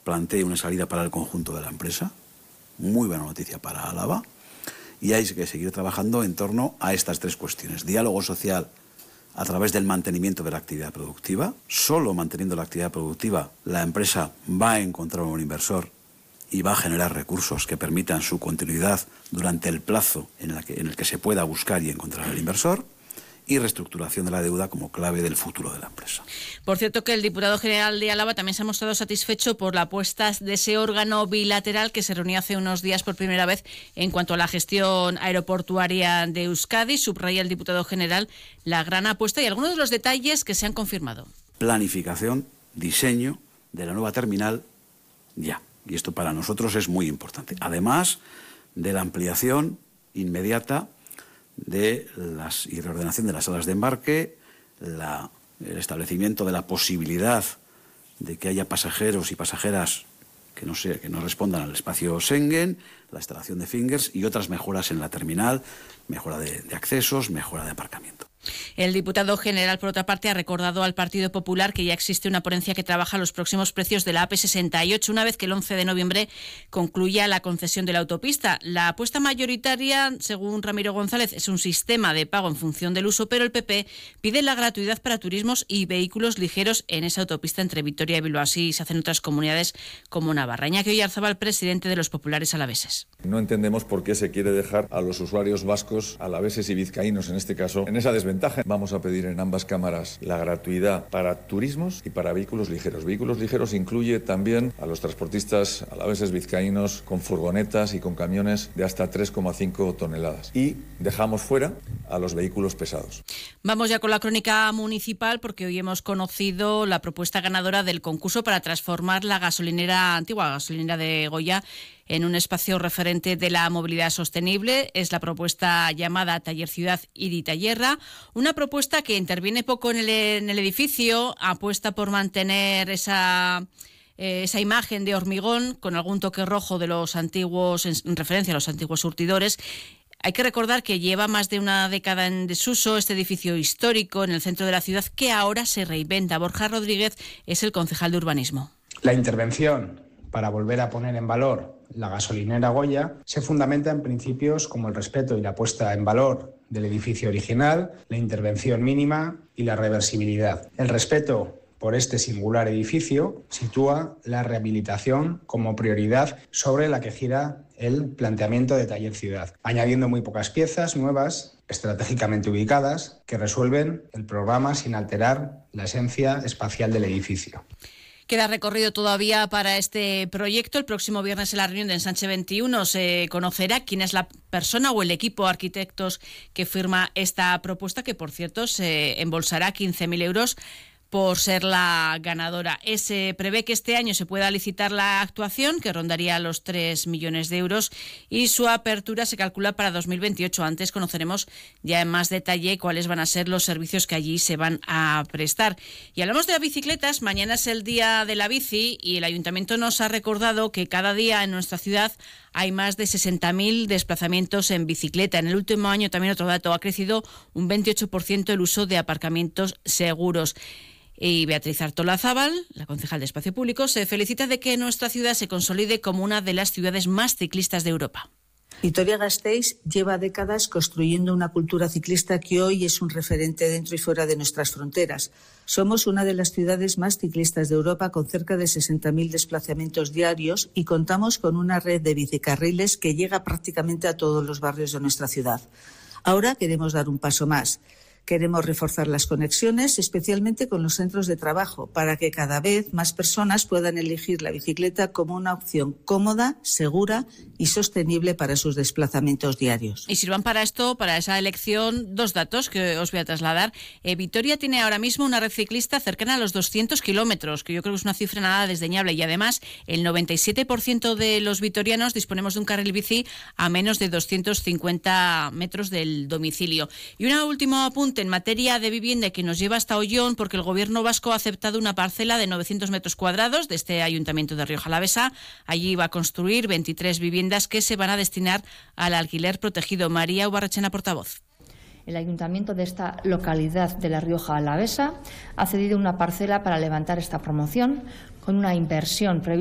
plantee una salida para el conjunto de la empresa. Muy buena noticia para Álava. Y hay que seguir trabajando en torno a estas tres cuestiones. Diálogo social a través del mantenimiento de la actividad productiva. Solo manteniendo la actividad productiva la empresa va a encontrar un inversor y va a generar recursos que permitan su continuidad durante el plazo en el que se pueda buscar y encontrar el inversor. Y reestructuración de la deuda como clave del futuro de la empresa. Por cierto, que el diputado general de Álava también se ha mostrado satisfecho por la apuesta de ese órgano bilateral que se reunió hace unos días por primera vez en cuanto a la gestión aeroportuaria de Euskadi. Subraya el diputado general la gran apuesta y algunos de los detalles que se han confirmado. Planificación, diseño de la nueva terminal ya. Y esto para nosotros es muy importante. Además de la ampliación inmediata y reordenación de las salas de embarque, el establecimiento de la posibilidad de que haya pasajeros y pasajeras que no respondan al espacio Schengen, la instalación de fingers y otras mejoras en la terminal, mejora de accesos, mejora de aparcamiento. El diputado general, por otra parte, ha recordado al Partido Popular que ya existe una ponencia que trabaja los próximos precios de la AP68, una vez que el 11 de noviembre concluya la concesión de la autopista. La apuesta mayoritaria, según Ramiro González, es un sistema de pago en función del uso, pero el PP pide la gratuidad para turismos y vehículos ligeros en esa autopista entre Vitoria y Bilbao. Así se hacen otras comunidades como Navarra. Iñaki Oyarzabal, presidente de los populares alaveses. No entendemos por qué se quiere dejar a los usuarios vascos, alaveses y vizcaínos, en este caso, en esa desventaja. Vamos a pedir en ambas cámaras la gratuidad para turismos y para vehículos ligeros. Vehículos ligeros incluye también a los transportistas alaveses vizcaínos con furgonetas y con camiones de hasta 3,5 toneladas. Y dejamos fuera a los vehículos pesados. Vamos ya con la crónica municipal porque hoy hemos conocido la propuesta ganadora del concurso para transformar la antigua gasolinera de Goya en un espacio referente de la movilidad sostenible. Es la propuesta llamada Taller Ciudad Iri-Tallerra, una propuesta que interviene poco en el edificio, apuesta por mantener esa imagen de hormigón con algún toque rojo de los antiguos, en referencia a los antiguos surtidores. Hay que recordar que lleva más de una década en desuso este edificio histórico en el centro de la ciudad que ahora se reinventa. Borja Rodríguez es el concejal de urbanismo. La intervención para volver a poner en valor la gasolinera Goya se fundamenta en principios como el respeto y la puesta en valor del edificio original, la intervención mínima y la reversibilidad. El respeto por este singular edificio sitúa la rehabilitación como prioridad sobre la que gira el planteamiento de Taller Ciudad, añadiendo muy pocas piezas nuevas, estratégicamente ubicadas, que resuelven el programa sin alterar la esencia espacial del edificio. Queda recorrido todavía para este proyecto. El próximo viernes en la reunión de Ensanche 21 se conocerá quién es la persona o el equipo de arquitectos que firma esta propuesta, que por cierto se embolsará 15.000 euros por ser la ganadora. Se prevé que este año se pueda licitar la actuación, que rondaría los 3 millones de euros, y su apertura se calcula para 2028. Antes conoceremos ya en más detalle cuáles van a ser los servicios que allí se van a prestar. Y hablamos de las bicicletas. Mañana es el día de la bici y el Ayuntamiento nos ha recordado que cada día en nuestra ciudad hay más de 60.000 desplazamientos en bicicleta. En el último año, también otro dato, ha crecido un 28% el uso de aparcamientos seguros. Y Beatriz Artolazábal, la concejal de Espacio Público, se felicita de que nuestra ciudad se consolide como una de las ciudades más ciclistas de Europa. Vitoria-Gasteiz lleva décadas construyendo una cultura ciclista que hoy es un referente dentro y fuera de nuestras fronteras. Somos una de las ciudades más ciclistas de Europa, con cerca de 60.000 desplazamientos diarios, y contamos con una red de bicicarriles que llega prácticamente a todos los barrios de nuestra ciudad. Ahora queremos dar un paso más. Queremos reforzar las conexiones, especialmente con los centros de trabajo, para que cada vez más personas puedan elegir la bicicleta como una opción cómoda, segura y sostenible para sus desplazamientos diarios. Y sirvan para esto, para esa elección, dos datos que os voy a trasladar. Vitoria tiene ahora mismo una red ciclista cercana a los 200 kilómetros, que yo creo que es una cifra nada desdeñable, y además el 97% de los vitorianos disponemos de un carril bici a menos de 250 metros del domicilio. Y un último apunte en materia de vivienda que nos lleva hasta Ollón, porque el Gobierno vasco ha aceptado una parcela de 900 metros cuadrados de este Ayuntamiento de Rioja Alavesa. Allí va a construir 23 viviendas que se van a destinar al alquiler protegido. María Ubarrechena, portavoz. El Ayuntamiento de esta localidad de La Rioja Alavesa ha cedido una parcela para levantar esta promoción con una inversión prevista